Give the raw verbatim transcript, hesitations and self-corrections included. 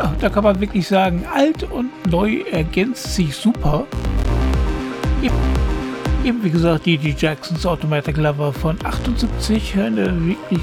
ja, da kann man wirklich sagen, alt und neu ergänzt sich super. Eben wie gesagt, die die Jacksons Automatic Lover von achtundsiebzig, eine wirklich